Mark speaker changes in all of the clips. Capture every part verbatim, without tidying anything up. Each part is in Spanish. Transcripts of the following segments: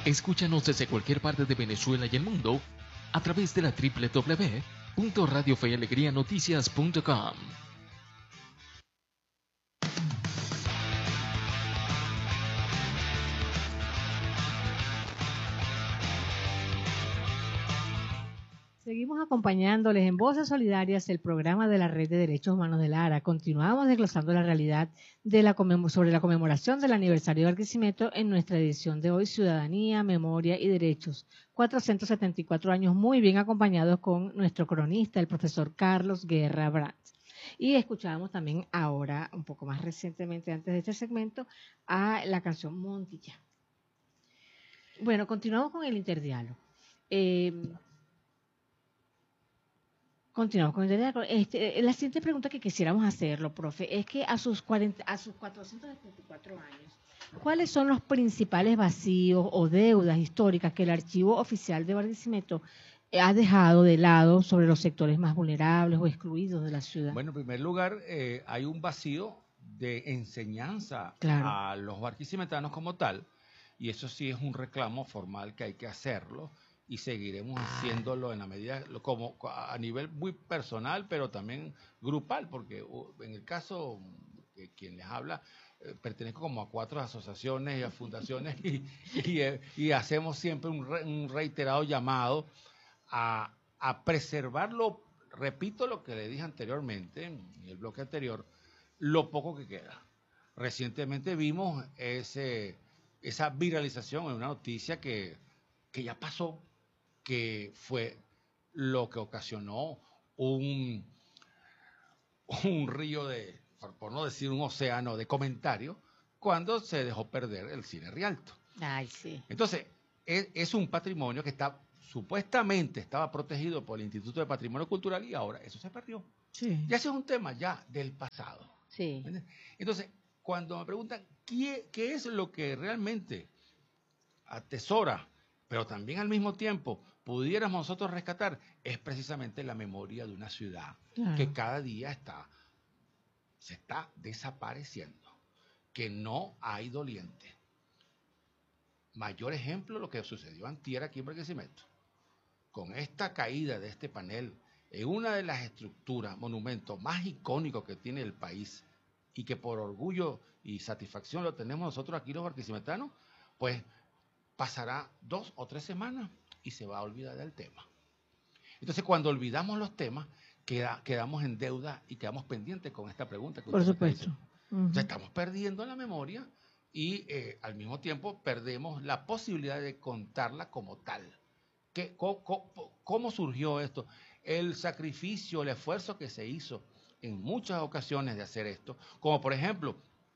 Speaker 1: Escúchanos desde cualquier parte de Venezuela y el mundo a través de la doble u doble u doble u punto radio fe y alegría noticias punto com.
Speaker 2: Seguimos acompañándoles en Voces Solidarias, el programa de la Red de Derechos Humanos de Lara. Continuamos desglosando la realidad de la sobre la conmemoración del aniversario de Barquisimeto en nuestra edición de hoy, Ciudadanía, Memoria y Derechos. cuatrocientos setenta y cuatro años muy bien acompañados con nuestro cronista, el profesor Carlos Guerra Brandt. Y escuchábamos también ahora, un poco más recientemente antes de este segmento, a la canción Montilla. Bueno, continuamos con el interdiálogo. Eh, Continuamos con el diálogo. Este, la siguiente pregunta que quisiéramos hacerlo, profe, es que a sus, cuarenta, a sus cuatrocientos setenta y cuatro años, ¿cuáles son los principales vacíos o deudas históricas que el archivo oficial de Barquisimeto ha dejado de lado sobre los sectores más vulnerables o excluidos de la ciudad?
Speaker 3: Bueno, en primer lugar, eh, hay un vacío de enseñanza
Speaker 2: claro.
Speaker 3: a los barquisimetanos como tal, y eso sí es un reclamo formal que hay que hacerlo, y seguiremos haciéndolo en la medida, como a nivel muy personal, pero también grupal, porque en el caso de quien les habla, eh, pertenezco como a cuatro asociaciones y a fundaciones, y, y, y hacemos siempre un, re, un reiterado llamado a, a preservarlo. Repito lo que le dije anteriormente, en el bloque anterior, lo poco que queda. Recientemente vimos ese, esa viralización en una noticia que, que ya pasó, que fue lo que ocasionó un, un río de, por no decir un océano de comentarios, cuando se dejó perder el cine Rialto.
Speaker 2: Ay, sí.
Speaker 3: Entonces, es, es un patrimonio que está supuestamente estaba protegido por el Instituto de Patrimonio Cultural y ahora eso se perdió.
Speaker 2: Sí.
Speaker 3: Ya ese es un tema ya del pasado.
Speaker 2: Sí.
Speaker 3: ¿Entiendes? Entonces, cuando me preguntan ¿qué, qué es lo que realmente atesora, pero también al mismo tiempo pudiéramos nosotros rescatar, es precisamente la memoria de una ciudad claro. que cada día está, se está desapareciendo, que no hay doliente. Mayor ejemplo lo que sucedió antier aquí en Barquisimeto. Con esta caída de este panel en una de las estructuras, monumentos más icónicos que tiene el país y que por orgullo y satisfacción lo tenemos nosotros aquí los barquisimetanos, pues pasará dos o tres semanas y se va a olvidar del tema. Entonces, cuando olvidamos los temas, queda, quedamos en deuda y quedamos pendientes con esta pregunta que
Speaker 2: por
Speaker 3: usted
Speaker 2: supuesto.
Speaker 3: me está diciendo. Uh-huh. Entonces, estamos perdiendo la memoria y eh, al mismo tiempo perdemos la posibilidad de contarla como tal. ¿Qué, cómo, cómo, ¿Cómo surgió esto? El sacrificio, el esfuerzo que se hizo en muchas ocasiones de hacer esto, como por ejemplo,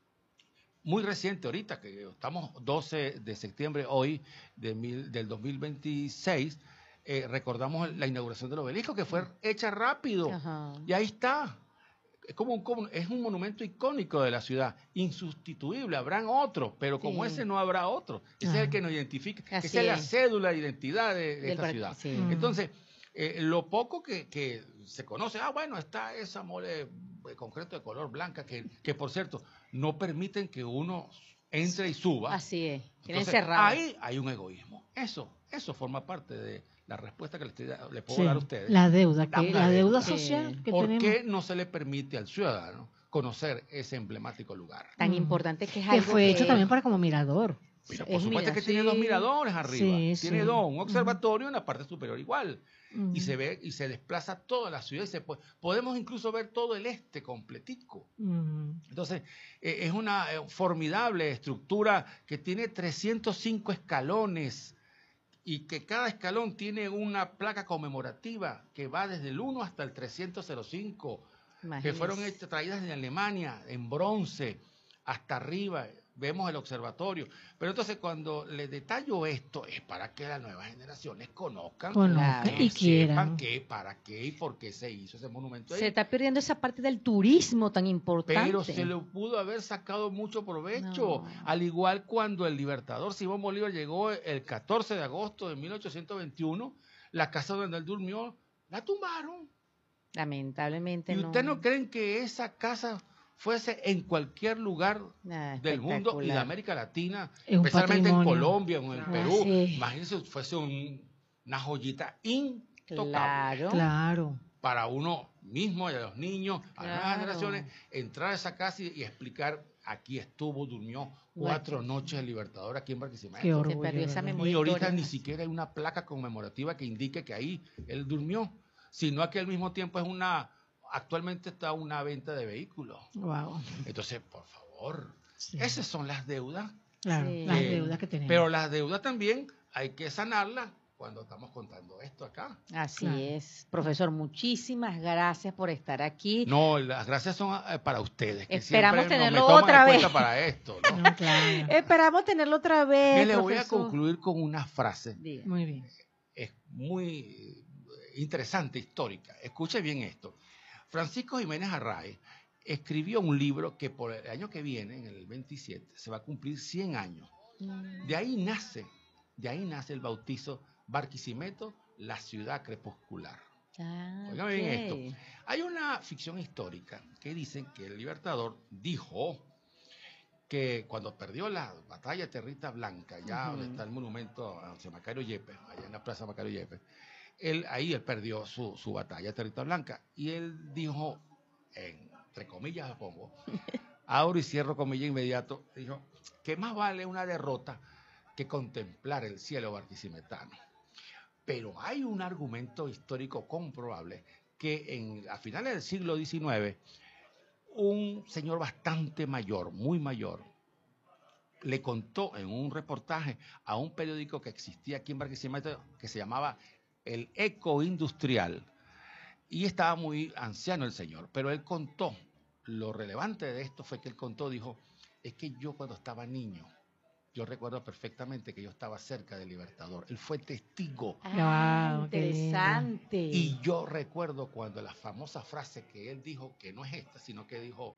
Speaker 3: muy reciente ahorita, que estamos doce de septiembre hoy de mil, del dos mil veintiséis, eh, recordamos la inauguración del obelisco, que fue hecha rápido. Ajá. Y ahí está. Es como, un, como es un monumento icónico de la ciudad, insustituible. Habrán otros, pero como sí. ese no habrá otro. Ese Ajá. es el que nos identifica. Así Esa es la cédula de identidad de, de esta ciudad. Sí. Entonces, eh, lo poco que, que se conoce, ah, bueno, está esa mole de concreto de color blanca, que, que por cierto, no permiten que uno entre y suba.
Speaker 2: Así es.
Speaker 3: Entonces, cerrado. Ahí hay un egoísmo. Eso, eso forma parte de la respuesta que le, estoy, le puedo sí, dar a ustedes.
Speaker 2: La deuda, que, la, la deuda social
Speaker 3: que,
Speaker 2: que
Speaker 3: ¿Por
Speaker 2: tenemos?
Speaker 3: qué no se le permite al ciudadano conocer ese emblemático lugar?
Speaker 2: Tan mm. importante que es algo que fue que hecho también para como mirador.
Speaker 3: Mira, por supuesto mira, que sí. tiene dos miradores arriba, sí, tiene sí. dos, un observatorio uh-huh. en la parte superior igual, uh-huh. y se ve y se desplaza toda la ciudad y se puede, podemos incluso ver todo el este completico. Uh-huh. Entonces, eh, es una eh, formidable estructura que tiene trescientos cinco escalones y que cada escalón tiene una placa conmemorativa que va desde el uno hasta el trescientos cinco, Imagínese. que fueron hechas, traídas de Alemania en bronce hasta arriba. Vemos el observatorio, pero entonces cuando les detallo esto es para que las nuevas generaciones conozcan,
Speaker 2: conozcan y
Speaker 3: sepan qué, para qué y por qué se hizo ese monumento ahí.
Speaker 4: Se está perdiendo esa parte del turismo tan importante.
Speaker 3: Pero se le pudo haber sacado mucho provecho, no. al igual cuando el libertador Simón Bolívar llegó el catorce de agosto de mil ochocientos veintiuno, la casa donde él durmió la tumbaron.
Speaker 4: Lamentablemente
Speaker 3: ¿Y
Speaker 4: no.
Speaker 3: ustedes no creen que esa casa fuese en cualquier lugar
Speaker 4: Ah,
Speaker 3: del mundo y de
Speaker 4: espectacular.
Speaker 3: América Latina,
Speaker 2: Es un
Speaker 3: especialmente en
Speaker 2: patrimonio.
Speaker 3: Colombia, en el
Speaker 2: Claro.
Speaker 3: Perú.
Speaker 4: Ah, sí.
Speaker 3: Imagínense, fuese un- una joyita intocable
Speaker 4: Claro.
Speaker 2: Claro.
Speaker 3: para uno mismo y a los niños, a las nuevas
Speaker 4: Claro.
Speaker 3: generaciones, entrar a esa casa y, y explicar, aquí estuvo, durmió cuatro
Speaker 4: Bueno.
Speaker 3: noches el Libertador aquí en Barquisimeto.
Speaker 2: Qué
Speaker 4: Se
Speaker 2: orgullo,
Speaker 4: perdió esa
Speaker 2: ¿verdad?
Speaker 4: memoria
Speaker 3: Y ahorita
Speaker 4: histórica.
Speaker 3: ni siquiera hay una placa conmemorativa que indique que ahí él durmió, sino que al mismo tiempo es una, actualmente está una venta de vehículos.
Speaker 2: Wow.
Speaker 3: Entonces, por favor,
Speaker 2: Sí.
Speaker 3: esas son las deudas.
Speaker 2: Claro,
Speaker 4: Sí.
Speaker 2: las
Speaker 3: Eh,
Speaker 2: deudas que tenemos.
Speaker 3: Pero las deudas también hay que sanarlas cuando estamos contando esto acá.
Speaker 4: Así
Speaker 2: Claro.
Speaker 4: es. Profesor, muchísimas gracias por estar aquí.
Speaker 3: No, las gracias son eh, para ustedes. Que
Speaker 4: Esperamos
Speaker 3: siempre no me
Speaker 4: tenerlo
Speaker 3: toman
Speaker 4: otra
Speaker 3: en
Speaker 4: vez.
Speaker 3: cuenta para esto, ¿no?
Speaker 2: No, claro.
Speaker 4: Esperamos tenerlo otra vez.
Speaker 3: Que le voy a
Speaker 4: profesor.
Speaker 3: concluir con una frase.
Speaker 4: Diga.
Speaker 2: Muy bien.
Speaker 3: Es muy eh, interesante, histórica. Escuche bien esto. Francisco Jiménez Arraiz escribió un libro que por el año que viene, en el veintisiete, se va a cumplir cien años.
Speaker 4: Mm.
Speaker 3: De ahí nace, de ahí nace el bautizo Barquisimeto, la ciudad crepuscular.
Speaker 4: Ah,
Speaker 3: Óigame bien
Speaker 4: ok.
Speaker 3: esto. Hay una ficción histórica que dicen que el Libertador dijo que cuando perdió la batalla de Territa Blanca, ya
Speaker 4: Ujú.
Speaker 3: donde está el monumento a José Macario Yepes, allá en la Plaza Macario Yepes, él, ahí él perdió su, su batalla de Territa Blanca. Y él dijo, entre comillas lo pongo, abro y cierro comillas inmediato, dijo que más vale una derrota que contemplar el cielo barquisimetano. Pero hay un argumento histórico comprobable que en, a finales del siglo diecinueve, un señor bastante mayor, muy mayor, le contó en un reportaje a un periódico que existía aquí en Barquisimeto que se llamaba El Eco Industrial, y estaba muy anciano el señor, pero él contó, lo relevante de esto fue que él contó, dijo, es que yo cuando estaba niño, yo recuerdo perfectamente que yo estaba cerca del Libertador, él fue testigo.
Speaker 4: Ah,
Speaker 2: Wow, qué lindo.
Speaker 4: interesante.
Speaker 3: Y yo recuerdo cuando la famosa frase que él dijo, que no es esta, sino que dijo,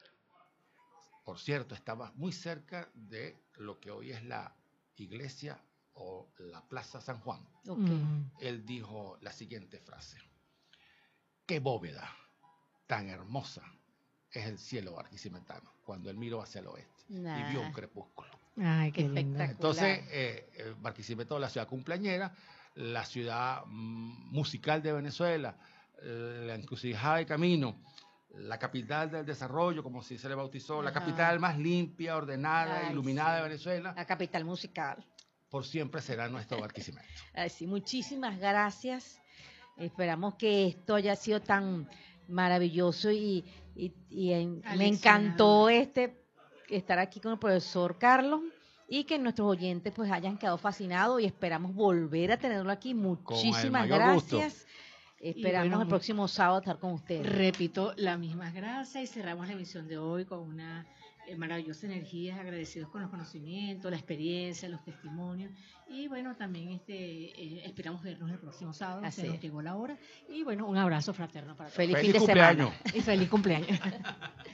Speaker 3: por cierto, estaba muy cerca de lo que hoy es la iglesia o la Plaza San Juan.
Speaker 4: Ok.
Speaker 2: Mm.
Speaker 3: Él dijo la siguiente frase: qué bóveda tan hermosa es el cielo barquisimetano, cuando él miró hacia el oeste
Speaker 4: Nah.
Speaker 3: y vio un crepúsculo.
Speaker 2: Ay, qué lindo.
Speaker 4: Espectacular.
Speaker 3: Entonces, eh, eh, Barquisimeto, la ciudad cumpleañera, la ciudad mm, musical de Venezuela, eh, la encrucijada de camino, la capital del desarrollo, como si se le bautizó, la
Speaker 4: Ajá.
Speaker 3: capital más limpia, ordenada,
Speaker 4: Ay,
Speaker 3: iluminada
Speaker 4: sí.
Speaker 3: de Venezuela,
Speaker 4: La capital musical.
Speaker 3: por siempre será nuestro Barquisimeto.
Speaker 4: Ay, sí, muchísimas gracias. Esperamos que esto haya sido tan maravilloso y, y- y en- me
Speaker 2: Aleccionador.
Speaker 4: encantó este estar aquí con el profesor Carlos y que nuestros oyentes pues hayan quedado fascinados y esperamos volver a tenerlo aquí. Muchísimas
Speaker 3: mayor gusto.
Speaker 4: gracias. Esperamos
Speaker 2: bueno,
Speaker 4: el próximo sábado estar con ustedes.
Speaker 2: Repito, las mismas gracias y cerramos la emisión de hoy con una eh, maravillosa energía, agradecidos con los conocimientos, la experiencia, los testimonios y bueno, también este eh, esperamos vernos el próximo sábado,
Speaker 4: Así
Speaker 2: se nos
Speaker 4: es.
Speaker 2: llegó la hora y bueno, un abrazo fraterno para todos
Speaker 4: Feliz,
Speaker 3: Feliz
Speaker 4: fin de
Speaker 3: cumpleaños.
Speaker 4: semana.
Speaker 2: y feliz cumpleaños.